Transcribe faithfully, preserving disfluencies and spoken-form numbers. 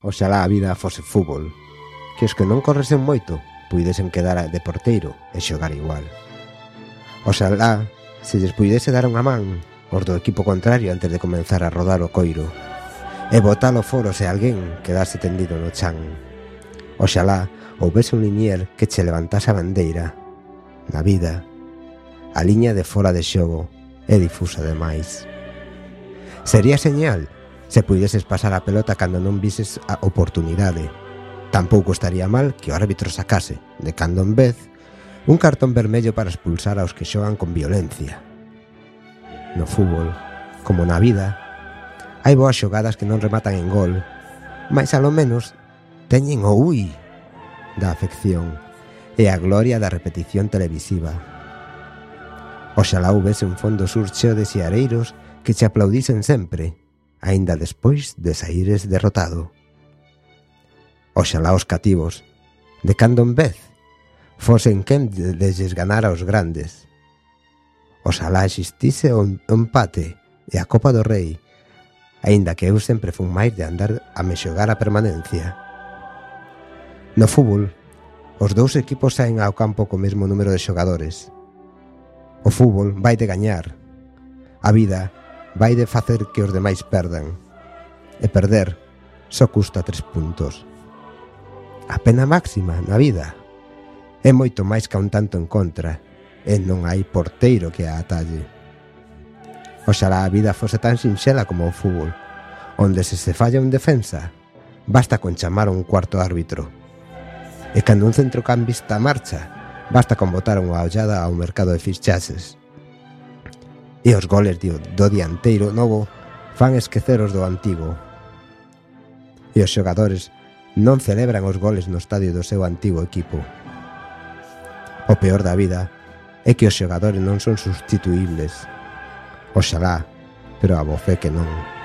Oxalá a vida fose fútbol, que os que non corresen moito puidesen quedar de porteiro e xogar igual. Oxalá se lles puidese dar unha man os do equipo contrario antes de comenzar a rodar o coiro e botar o foro se alguén quedase tendido no chan. Oxalá houbese un linier que che levantase a bandeira. Na vida, a liña de fora de xogo é difusa demais. Sería señal se puideses pasar a pelota cando non vises a oportunidade. Tampouco estaría mal que o árbitro sacase, de cando en vez, un cartón vermello para expulsar aos que xogan con violencia. No fútbol, como na vida, hai boas xogadas que non rematan en gol, mas alo menos teñen o ui da afección e a gloria da repetición televisiva. Oxalá houbese un fondo sur cheo de seareiros que che aplaudisen sempre, aínda despois de saíres derrotado. Oxalá os cativos, de cando en vez, fosen quen lles ganara aos grandes. Oxalá existise o empate e a Copa do Rei, aínda que eu sempre fun máis de andar a me xogar a permanencia. No fútbol, os dous equipos saen ao campo co mesmo número de xogadores. O fútbol vai de gañar. A vida vai de facer que os demais perdan. E perder só custa tres puntos. A pena máxima na vida é moito máis que un tanto en contra, e non hai porteiro que a atalle. Oxalá a vida fose tan sinxela como o fútbol, onde se se falla un defensa, basta con chamar un cuarto árbitro. E cando un centrocampista marcha, basta con botar unha ollada ao mercado de fichaxes. E os goles do, do dianteiro novo fan esquecer os do antigo. E os xogadores non celebran os goles no estadio do seu antigo equipo. O peor da vida é que os xogadores non son sustituíbles. Oxalá, pero a bo fe que non.